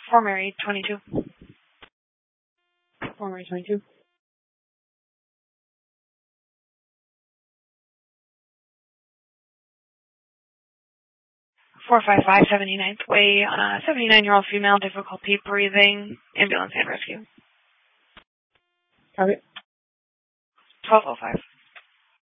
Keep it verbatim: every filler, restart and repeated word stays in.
four Mary, twenty-two. four Mary, twenty-two. four five five, seventy-ninth Way, on a seventy-nine-year-old female, difficulty breathing, ambulance and rescue. Copy. twelve oh five.